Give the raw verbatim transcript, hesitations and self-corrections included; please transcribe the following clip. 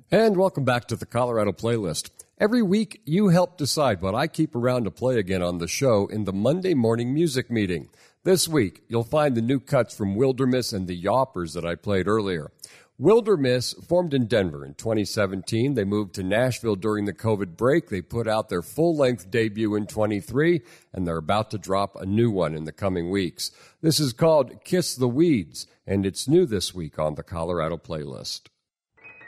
And welcome back to the Colorado Playlist. Every week, you help decide what I keep around to play again on the show in the Monday morning music meeting. This week, you'll find the new cuts from Wilderness and the Yawpers that I played earlier. Wilderness formed in Denver in twenty seventeen. They moved to Nashville during the COVID break. They put out their full-length debut in twenty-three, and they're about to drop a new one in the coming weeks. This is called Kiss the Weeds, and it's new this week on the Colorado Playlist.